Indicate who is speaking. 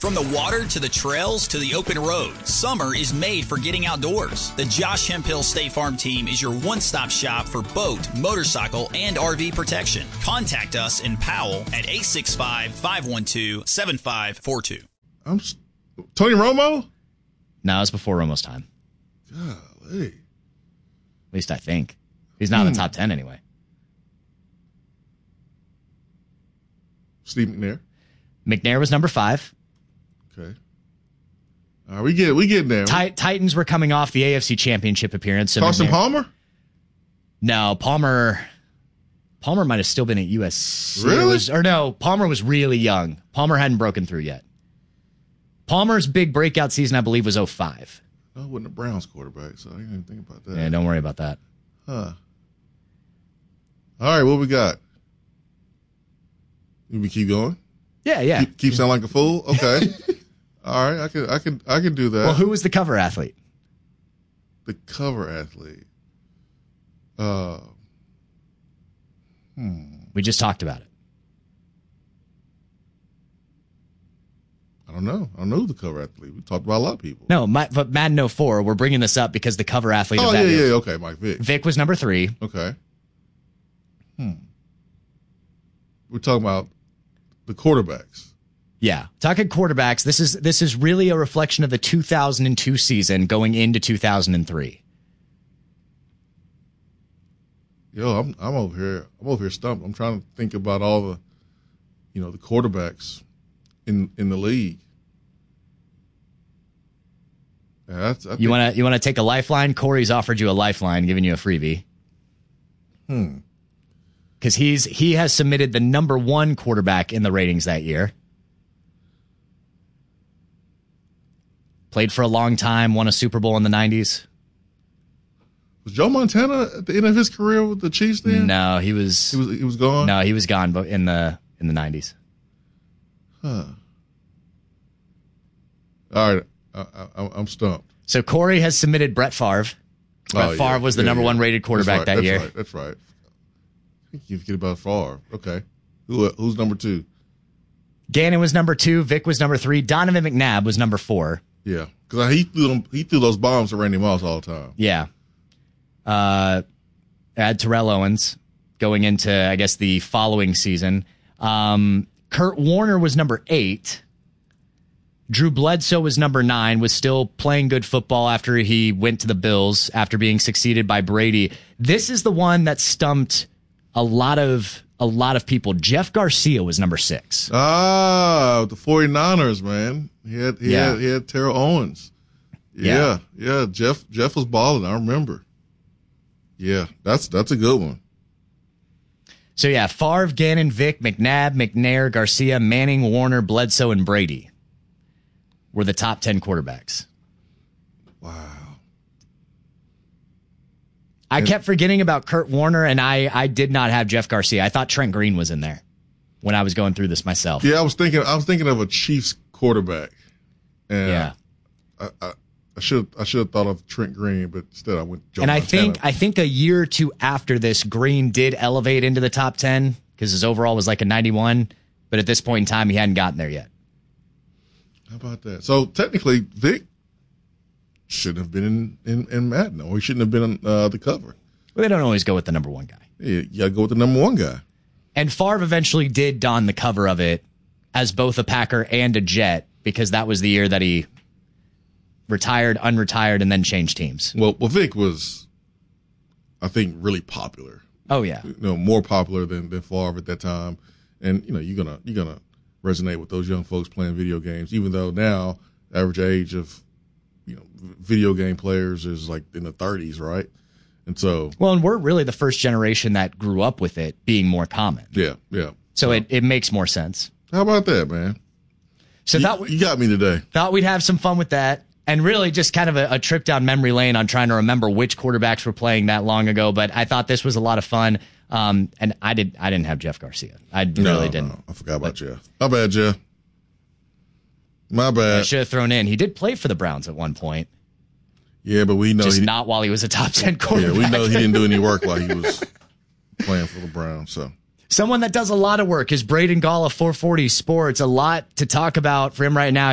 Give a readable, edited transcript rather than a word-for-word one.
Speaker 1: From the water to the trails to the open road, summer is made for getting outdoors. The Josh Hemphill State Farm team is your one-stop shop for boat, motorcycle, and RV protection. Contact us in Powell at 865-512-7542.
Speaker 2: Tony Romo?
Speaker 3: No, it's before Romo's time.
Speaker 2: Golly.
Speaker 3: At least I think. He's not in the top 10 anyway.
Speaker 2: Steve McNair?
Speaker 3: McNair was number 5.
Speaker 2: Okay. All right, we get there.
Speaker 3: Titans were coming off the AFC Championship appearance. So
Speaker 2: Carson Palmer?
Speaker 3: No, Palmer might have still been at USC.
Speaker 2: Really?
Speaker 3: Palmer was really young. Palmer hadn't broken through yet. Palmer's big breakout season, I believe, was 2005.
Speaker 2: No, it wasn't a Browns quarterback, so I didn't even think about that.
Speaker 3: Yeah, don't worry about that.
Speaker 2: Huh. All right, what we got? We keep going?
Speaker 3: Yeah.
Speaker 2: Keep sounding like a fool? Okay. All right, I can do that.
Speaker 3: Well, who was the cover athlete?
Speaker 2: The cover athlete.
Speaker 3: We just talked about it.
Speaker 2: I don't know who the cover athlete. We talked about a lot of people.
Speaker 3: No, but Madden 04, we're bringing this up because the cover athlete of that year.
Speaker 2: Okay, Mike Vick.
Speaker 3: Vick was number 3.
Speaker 2: Okay. We're talking about the quarterbacks.
Speaker 3: Yeah, talking quarterbacks. This is really a reflection of the 2002 season going into 2003.
Speaker 2: Yo, I'm over here stumped. I'm trying to think about all the, the quarterbacks in the league. Yeah,
Speaker 3: you want to take a lifeline? Corey's offered you a lifeline, giving you a freebie. Because he has submitted the number 1 quarterback in the ratings that year. Played for a long time, won a Super Bowl in the 90s.
Speaker 2: Was Joe Montana at the end of his career with the Chiefs then?
Speaker 3: No, he was
Speaker 2: gone?
Speaker 3: No, he was gone but in the 90s.
Speaker 2: Huh. All right, I'm stumped.
Speaker 3: So Corey has submitted Brett Favre. Brett Favre was the number 1 rated quarterback that year.
Speaker 2: That's right. I think you forget about Favre. Okay. Who's number 2?
Speaker 3: Gannon was number 2. Vick was number 3. Donovan McNabb was number 4.
Speaker 2: Yeah, because he threw those bombs to Randy Moss all the time.
Speaker 3: Yeah. Add Terrell Owens going into, I guess, the following season. Kurt Warner was number 8. Drew Bledsoe was number 9, was still playing good football after he went to the Bills after being succeeded by Brady. This is the one that stumped a lot of people. Jeff Garcia was number 6.
Speaker 2: Ah, the 49ers, man. He had Terrell Owens. Yeah. Jeff was balling. I remember. Yeah, that's a good one.
Speaker 3: So yeah, Favre, Gannon, Vick, McNabb, McNair, Garcia, Manning, Warner, Bledsoe, and Brady were the top 10 quarterbacks.
Speaker 2: Wow.
Speaker 3: I kept forgetting about Kurt Warner, and I did not have Jeff Garcia. I thought Trent Green was in there when I was going through this myself.
Speaker 2: Yeah, I was thinking of a Chiefs quarterback. And
Speaker 3: yeah.
Speaker 2: I should have thought of Trent Green, but instead I went Joe
Speaker 3: And
Speaker 2: Montana.
Speaker 3: I think a year or two after this, Green did elevate into the top 10 because his overall was like a 91, but at this point in time, he hadn't gotten there yet.
Speaker 2: How about that? So technically, Vic shouldn't have been in Madden, or he shouldn't have been on the cover.
Speaker 3: Well, they don't always go with the number 1 guy.
Speaker 2: Yeah, you got to go with the number 1 guy.
Speaker 3: And Favre eventually did don the cover of it as both a Packer and a Jet because that was the year that he retired, unretired, and then changed teams.
Speaker 2: Well, Vic was, I think, really popular.
Speaker 3: Oh yeah,
Speaker 2: more popular than Favre at that time, and you're gonna resonate with those young folks playing video games. Even though now the average age of video game players is like in the 30s, right? And so,
Speaker 3: well, and we're really the first generation that grew up with it being more common.
Speaker 2: Yeah.
Speaker 3: So it makes more sense.
Speaker 2: How about that, man?
Speaker 3: So
Speaker 2: you got me today.
Speaker 3: Thought we'd have some fun with that. And really just kind of a trip down memory lane on trying to remember which quarterbacks were playing that long ago. But I thought this was a lot of fun. And I didn't have Jeff Garcia. I really didn't.
Speaker 2: No, I forgot about Jeff. My bad, Jeff. My bad.
Speaker 3: I should have thrown in. He did play for the Browns at one point.
Speaker 2: Yeah, but we know
Speaker 3: just not while he was a top 10 quarterback.
Speaker 2: Yeah, we know he didn't do any work while he was playing for the Browns. So
Speaker 3: someone that does a lot of work is Braden Gall of 440 Sports. A lot to talk about for him right now.